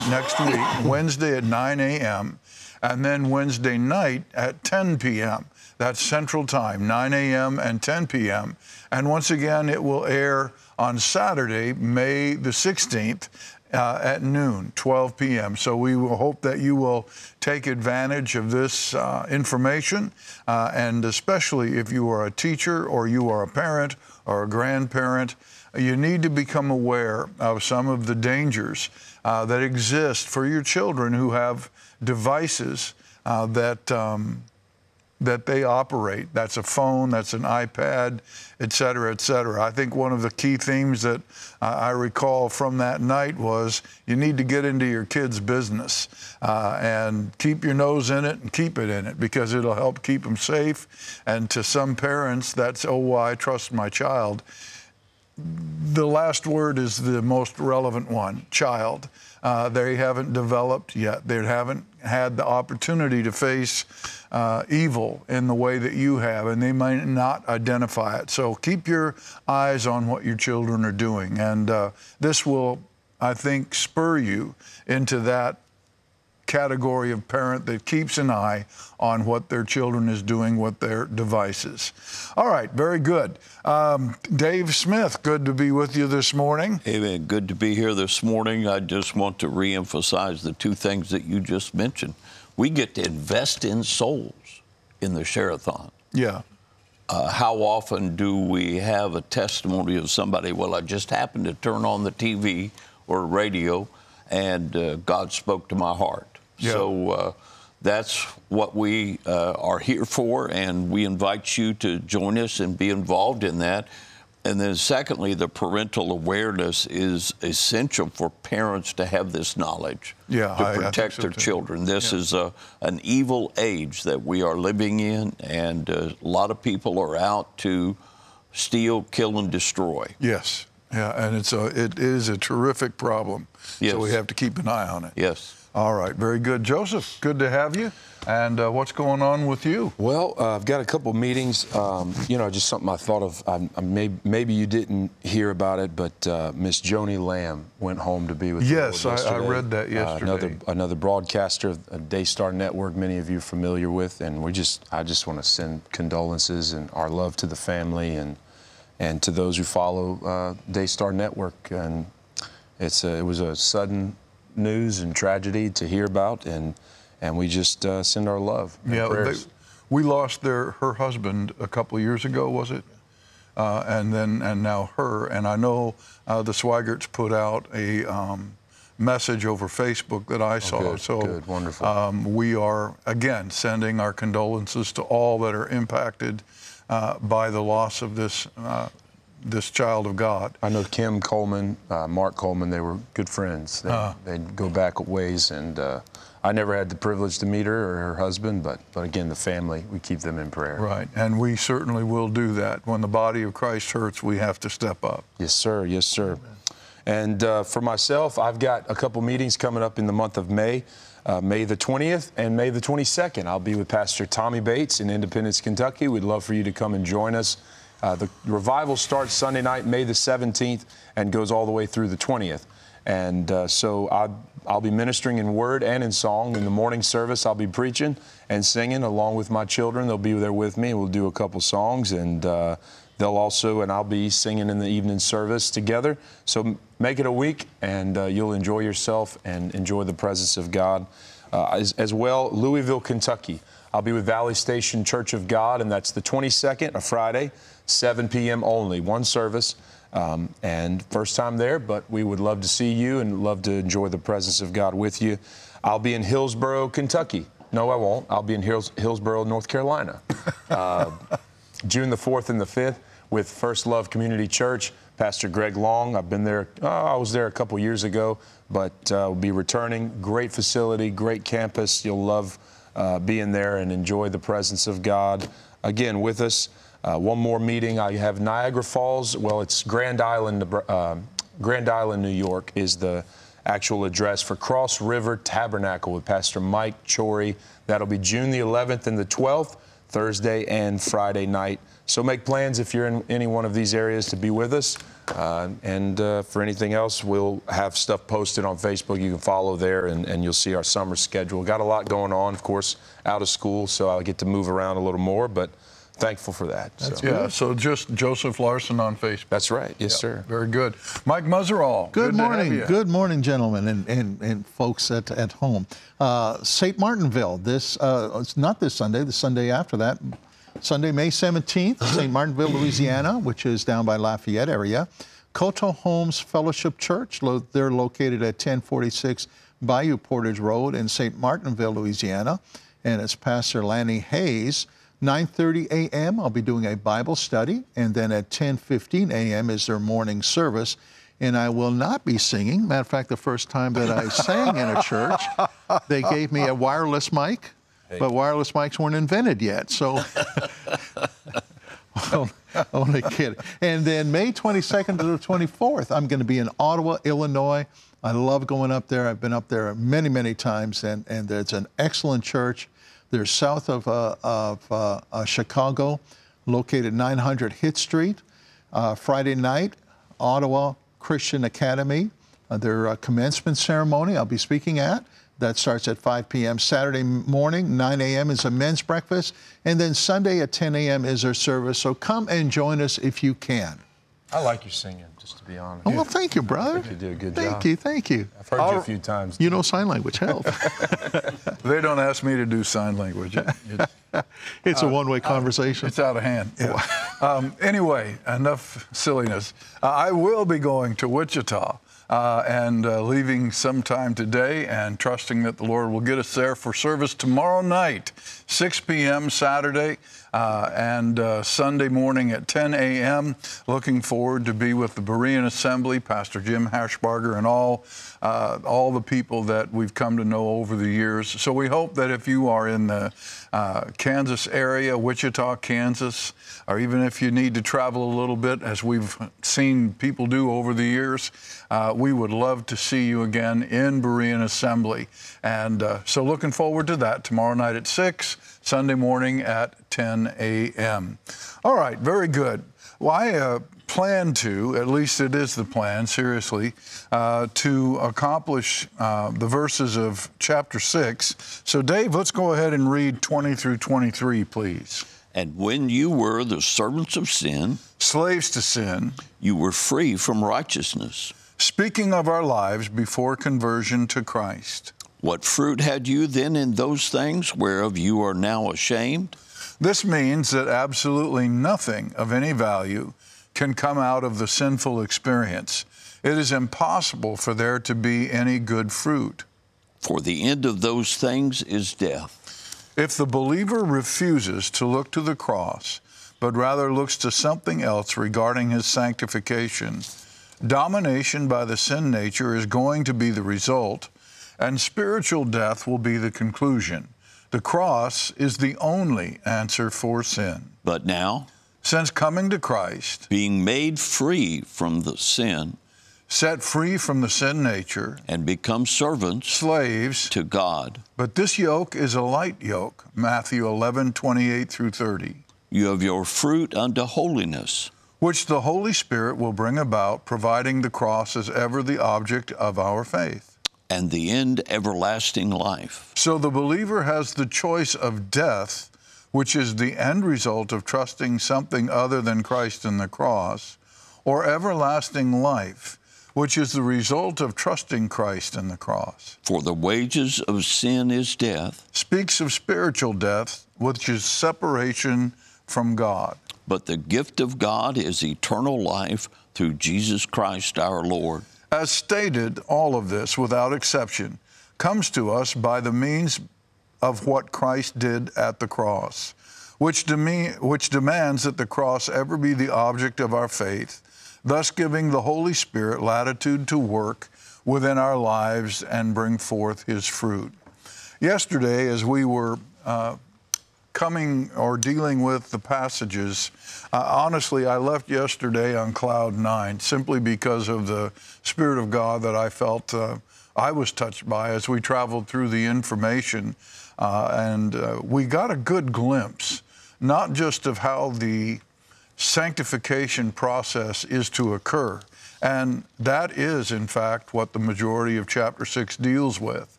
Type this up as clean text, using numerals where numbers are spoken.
next week, Wednesday at 9 a.m., and then Wednesday night at 10 p.m. That's Central Time, 9 a.m. and 10 p.m. And once again, it will air on Saturday, May the 16th, at noon, 12 p.m. So we will hope that you will take advantage of this information, and especially if you are a teacher or you are a parent or a grandparent, you need to become aware of some of the dangers that exist for your children who have devices that they operate. That's a phone, that's an iPad, et cetera, et cetera. I think one of the key themes that I recall from that night was you need to get into your kids' business and keep your nose in it and keep it in it, because it'll help keep them safe. And to some parents, that's, oh, well, I trust my child. The last word is the most relevant one, child. They haven't developed yet. They haven't had the opportunity to face evil in the way that you have, and they might not identify it. So keep your eyes on what your children are doing, and this will, I think, spur you into that category of parent that keeps an eye on what their children is doing with their devices. All right, very good. Dave Smith, good to be with you this morning. Hey, man, good to be here this morning. I just want to reemphasize the two things that you just mentioned. We get to invest in souls in the Share-a-thon. Yeah. How often do we have a testimony of somebody, well, I just happened to turn on the TV or radio and God spoke to my heart. Yeah. So that's what we are here for, and we invite you to join us and be involved in that. And then secondly, the parental awareness is essential for parents to have this knowledge to protect their children. This is an evil age that we are living in, and a lot of people are out to steal, kill, and destroy. Yes. Yeah, and it is a terrific problem. Yes. So we have to keep an eye on it. Yes. All right, very good. Joseph, good to have you. And what's going on with you? Well, I've got a couple meetings. Just something I thought of. Maybe you didn't hear about it, but Miss Joni Lamb went home to be with the Lord yesterday. I read that yesterday. Another broadcaster of Daystar Network, many of you are familiar with, and I just want to send condolences and our love to the family and to those who follow Daystar Network. And it was a sudden news and tragedy to hear about, and we just send our love and prayers. We lost her husband a couple of years ago, was it? And now her. And I know the Swiggerts put out a message over Facebook that I saw. Good, so good, wonderful. We are again sending our condolences to all that are impacted by the loss of this child of God. I know Kim Coleman, Mark Coleman, they were good friends. They'd go back a ways, and I never had the privilege to meet her or her husband, but again, the family, we keep them in prayer. Right, and we certainly will do that. When the body of Christ hurts, we have to step up. Yes, sir. Yes, sir. Amen. And for myself, I've got a couple meetings coming up in the month of May. May the 20th and May the 22nd. I'll be with Pastor Tommy Bates in Independence, Kentucky. We'd love for you to come and join us. The revival starts Sunday night, May the 17th, and goes all the way through the 20th. And so I'll be ministering in word and in song. In the morning service, I'll be preaching and singing along with my children. They'll be there with me. We'll do a couple songs, and I'll be singing in the evening service together. So make it a week, and you'll enjoy yourself and enjoy the presence of God. As well, Louisville, Kentucky. I'll be with Valley Station Church of God, and that's the 22nd, a Friday, 7 p.m. only, one service, and first time there, but we would love to see you and love to enjoy the presence of God with you. I'll be in Hillsborough, Kentucky. No, I won't. I'll be in Hillsborough, North Carolina, June the 4th and the 5th with First Love Community Church, Pastor Greg Long. I've been there. I was there a couple years ago, but we'll be returning. Great facility, great campus. You'll love being there and enjoy the presence of God again with us. One more meeting. I have Niagara Falls. Well, it's Grand Island, New York is the actual address for Cross River Tabernacle with Pastor Mike Chory. That'll be June the 11th and the 12th, Thursday and Friday night So make plans if you're in any one of these areas to be with us. And for anything else, we'll have stuff posted on Facebook. You can follow there, and you'll see our summer schedule. Got a lot going on, of course, out of school, so I'll get to move around a little more, but thankful for that. So just Joseph Larson on Facebook. That's right. Yes, sir. Very good. Mike Muzzerall. Good to have morning. you. Good morning, gentlemen and folks at home. St. Martinville, it's not this Sunday, the Sunday after that. Sunday, May 17th, St. Martinville, Louisiana, which is down by Lafayette area. Coteau Homes Fellowship Church, they're located at 1046 Bayou Portage Road in St. Martinville, Louisiana. And it's Pastor Lanny Hayes. 9:30 a.m., I'll be doing a Bible study. And then at 10:15 a.m. is their morning service. And I will not be singing. Matter of fact, the first time that I sang in a church, they gave me a wireless mic. But wireless mics weren't invented yet, so only kidding. And then May 22nd to the 24th, I'm going to be in Ottawa, Illinois. I love going up there. I've been up there many, many times, and it's an excellent church. They're south of Chicago, located 900 Hitt Street. Friday night, Ottawa Christian Academy, their commencement ceremony I'll be speaking at. That starts at 5 p.m. Saturday morning, 9 a.m. is a men's breakfast. And then Sunday at 10 a.m. is our service. So come and join us if you can. I like your singing, just to be honest. Oh, well, thank you, brother. I think you do a good job. Thank you. I've heard you a few times. You know sign language, help. They don't ask me to do sign language. It's a one-way conversation. It's out of hand. Yeah. Anyway, enough silliness. I will be going to Wichita. And leaving sometime today and trusting that the Lord will get us there for service tomorrow night, 6 p.m. Saturday and Sunday morning at 10 a.m. Looking forward to be with the Berean Assembly, Pastor Jim Hashbarger, and all the people that we've come to know over the years. So we hope that if you are in the Kansas area, Wichita, Kansas, or even if you need to travel a little bit, as we've seen people do over the years, we would love to see you again in Berean Assembly. And so looking forward to that tomorrow night at 6, Sunday morning at 10 a.m. All right, very good. Well, I plan to, at least it is the plan, seriously, to accomplish the verses of chapter 6. So, Dave, let's go ahead and read 20 through 23, please. And when you were the servants of sin, Slaves to sin, you were free from righteousness. speaking of our lives before conversion to Christ. What fruit had you then in those things whereof you are now ashamed? This means that absolutely nothing of any value can come out of the sinful experience. It is impossible for there to be any good fruit. For the end of those things is death. If the believer refuses to look to the cross, but rather looks to something else regarding his sanctification, domination by the sin nature is going to be the result, and spiritual death will be the conclusion. The cross is the only answer for sin. But now, Since coming to Christ, being made free from the sin, set free from the sin nature, and become servants slaves, to God, but this yoke is a light yoke, Matthew 11:28 through 30, you have your fruit unto holiness, which the Holy Spirit will bring about, providing the cross is ever the object of our faith. and the end everlasting life. So the believer has the choice of death, which is the end result of trusting something other than Christ and the cross, or everlasting life, which is the result of trusting Christ and the cross. For the wages of sin is death, Speaks of spiritual death, which is separation from God. but the gift of God is eternal life through Jesus Christ our Lord. As stated, all of this, without exception, comes to us by the means of what Christ did at the cross, which demands that the cross ever be the object of our faith, thus giving the Holy Spirit latitude to work within our lives and bring forth His fruit. Yesterday, as we were coming or dealing with the passages, honestly, I left yesterday on cloud 9 simply because of the Spirit of God that I felt I was touched by as we traveled through the information. And we got a good glimpse, not just of how the sanctification process is to occur. And that is, in fact, what the majority of chapter 6 deals with.